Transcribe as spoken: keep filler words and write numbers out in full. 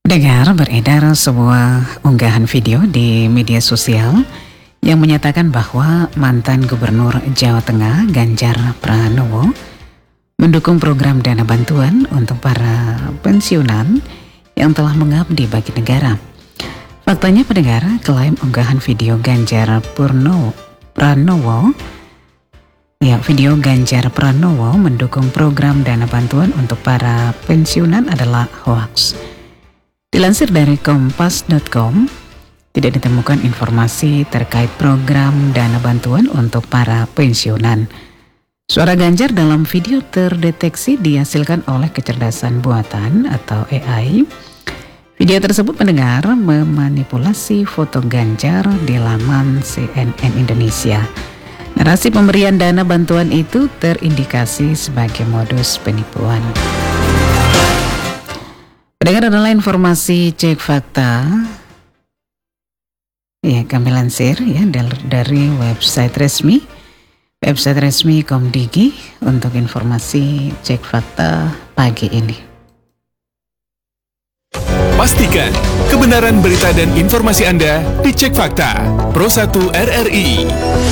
Dengar beredar sebuah unggahan video di media sosial yang menyatakan bahwa mantan Gubernur Jawa Tengah Ganjar Pranowo mendukung program dana bantuan untuk para pensiunan yang telah mengabdi bagi negara. Faktanya pendengar, klaim unggahan video Ganjar Purno, Pranowo ya video Ganjar Pranowo mendukung program dana bantuan untuk para pensiunan adalah hoaks. Dilansir dari kompas titik com, tidak ditemukan informasi terkait program dana bantuan untuk para pensiunan. Suara Ganjar dalam video terdeteksi dihasilkan oleh kecerdasan buatan atau A I. Video tersebut mendengar memanipulasi foto Ganjar di laman C N N Indonesia. Narasi pemberian dana bantuan itu terindikasi sebagai modus penipuan. Pendengar, adalah informasi cek fakta ya, kami lansir ya dari website resmi website resmi Komdigi untuk informasi cek fakta pagi ini. Pastikan kebenaran berita dan informasi Anda dicek fakta. Pro satu R R I.